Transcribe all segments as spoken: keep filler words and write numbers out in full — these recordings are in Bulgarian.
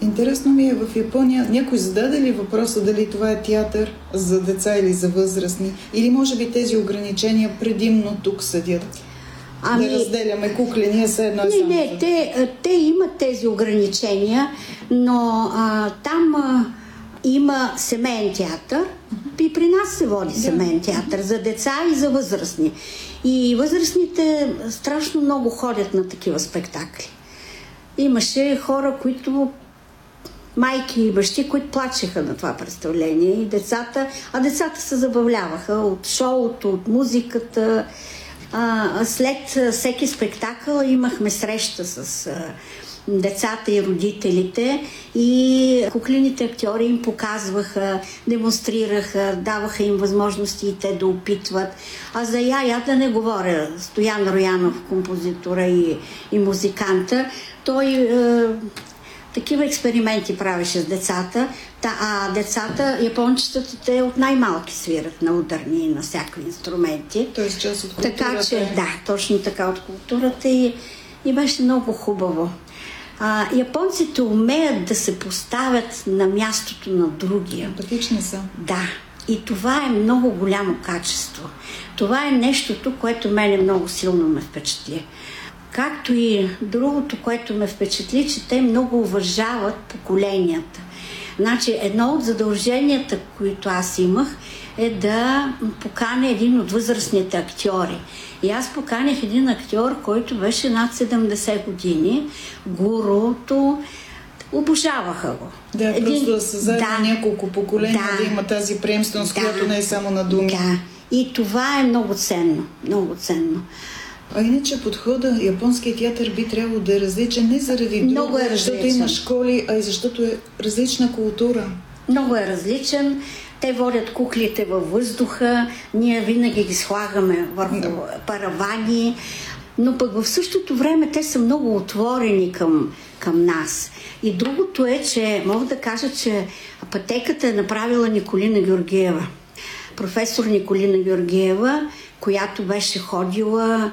Интересно ми е в Япония, някой зададе ли въпроса дали това е театър за деца или за възрастни? Или може би тези ограничения предимно тук съдят? Ами, да разделяме кукли, ние са едно и само. Не, не, те, те имат тези ограничения, но а, там а, има семейен театър. И при нас се води да. семейен театър за деца и за възрастни. И възрастните страшно много ходят на такива спектакли. Имаше хора, които майки и бащи, които плачеха на това представление. И децата, а децата се забавляваха от шоуто, от музиката. А, след всеки спектакъл имахме среща с а, децата и родителите и куклините актьори им показваха, демонстрираха, даваха им възможности и те да опитват. А за Яя да не говоря, Стоян Роянов, композитора и, и музиканта, той е, такива експерименти правеше с децата, та, а децата, япончетата, те от най-малки свират на ударни и на всякакви инструменти. Тоест част от културата. Така че, да, точно така от културата и, и беше много хубаво. А, японците умеят да се поставят на мястото на другия. Емпатични са. Да. И това е много голямо качество. Това е нещото, което мене много силно ме впечатли. Както и другото, което ме впечатли, че те много уважават поколенията. Значи, едно от задълженията, които аз имах, е да поканя един от възрастните актьори. И аз поканях един актьор, който беше над седемдесет години. Гуруто. Обожаваха го. Да, един... просто да са заедно да, няколко поколения, да, да има тази приемственост, да, която не е само на думи. Да, и това е много ценно. Много ценно. А иначе подхода, японският театър би трябвало да е различен не заради много друго, е защото има школи, а и защото е различна култура. Много е различен. Те водят куклите във въздуха, ние винаги ги слагаме върху no. паравани, но пък в същото време те са много отворени към, към нас. И другото е, че мога да кажа, че пътеката е направила Николина Георгиева. Професор Николина Георгиева, която беше ходила,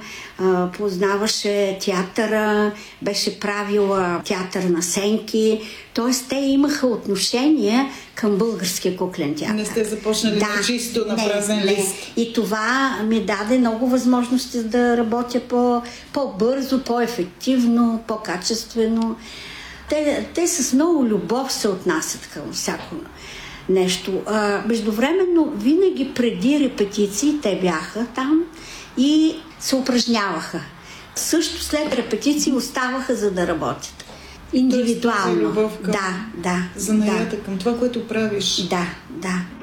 познаваше театъра, беше правила театър на сенки. Т.е. те имаха отношение към българския куклен театър. Не сте започнали да, чисто на не, празен не. лист. И това ми даде много възможности да работя по, по-бързо, по-ефективно, по-качествено. Те, те с много любов се отнасят към всяко нещо. А, междувременно, винаги преди репетиции те бяха там и се упражняваха. Също след репетиции оставаха, за да работят. Индивидуално. Тоест, любов към да, да. занаята, да. към това, което правиш. Да, да.